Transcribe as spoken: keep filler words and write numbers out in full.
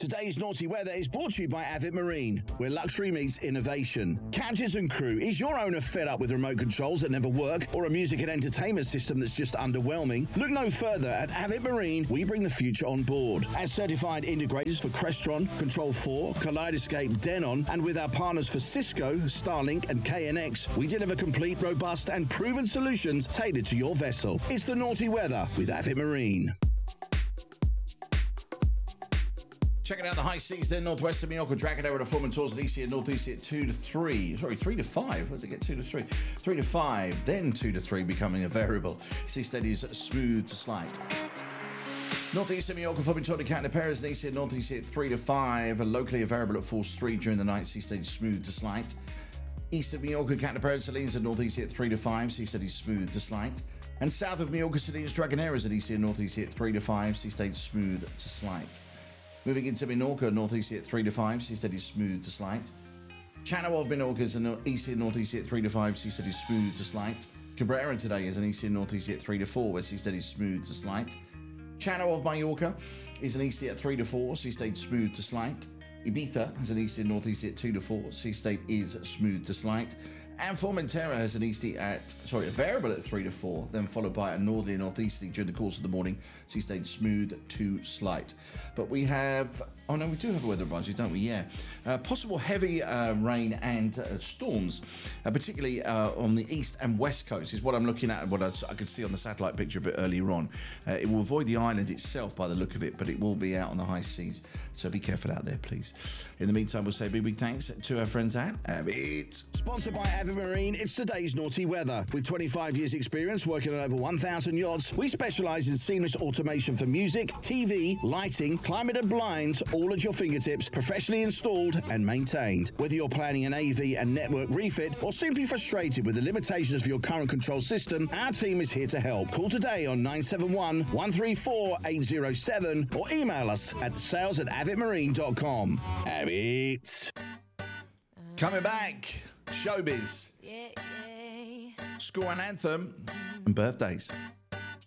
Today's Naughty Weather is brought to you by Avid Marine, where luxury meets innovation. Captains and crew, is your owner fed up with remote controls that never work or a music and entertainment system that's just underwhelming? Look no further. At Avid Marine, we bring the future on board. As certified integrators for Crestron, Control four, Kaleidoscape, Denon, and with our partners for Cisco, Starlink, and K N X, we deliver complete, robust, and proven solutions tailored to your vessel. It's the Naughty Weather with Avid Marine. Checking out the high seas there, northwest of Mallorca, Dragon over to Foreman towards the east at northeast at two to three. Sorry, three to five. Where did it get two to three? Three to five, then two to three, becoming a variable. Sea steady is smooth to slight. Northeast of Mallorca, Foreman toward the Catna Perez, and east at northeast at three to five. Locally a variable at force three during the night. Sea steady smooth to slight. East of Mallorca, Catna Perez, Salines at northeast at three to five. Sea steady smooth to slight. And south of Mallorca, Salines, Dragoneras at east at northeast at three to five. Sea steady smooth to slight. Moving into Minorca, northeast at three to five, sea steady smooth to slight. Channel of Minorca is an east and northeast at three to five, sea steady smooth to slight. Cabrera today is an east and northeast at three to four, where sea steady smooth to slight. Channel of Mallorca is an east at three to four, sea steady smooth to slight. Ibiza has an east and northeast at two to four, sea state is smooth to slight. And Formentera has an easty at, sorry, a variable at three to four, then followed by a northerly and northeasterly during the course of the morning. Sea stayed smooth to slight. But we have, oh no, we do have a weather advisory, don't we? Yeah. Uh, possible heavy uh, rain and uh, storms, uh, particularly uh, on the east and west coast, is what I'm looking at, what I, I could see on the satellite picture a bit earlier on. Uh, it will avoid the island itself by the look of it, but it will be out on the high seas. So be careful out there, please. In the meantime, we'll say big, big thanks to our friends at Avid. Sponsored by Avid Marine, it's today's Naughty Weather. With twenty-five years experience working on over one thousand yachts, we specialise in seamless automation for music, T V, lighting, climate and blinds, all at your fingertips, professionally installed and maintained. Whether you're planning an A V and network refit or simply frustrated with the limitations of your current control system, our team is here to help. Call today on nine seven one, one three four, eight zero seven or email us at sales at avid marine dot com. Avid. Coming back. Showbiz, yeah, yeah. Score and Anthem, and birthdays.